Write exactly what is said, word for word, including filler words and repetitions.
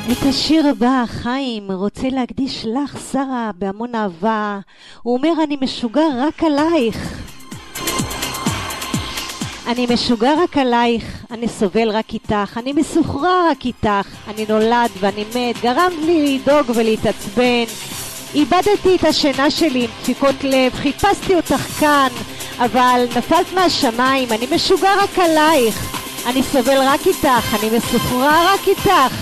את השיר הבא חיים רוצה להקדיש לך שרה בהמון אהבה. הוא אומר אני משוגע רק עלייך, אני משוגע רק עלייך, אני סובל רק איתך, אני מסוחרר רק איתך, אני נולד ואני מת, גרמת לי לדאוג ולהתעצבן, איבדתי את השינה שלי עם דפיקות לב, חיפשתי אותך כאן אבל נפלת מהשמיים, אני משוגע רק עלייך, אני סובל רק איתך, אני מסוחרר רק איתך,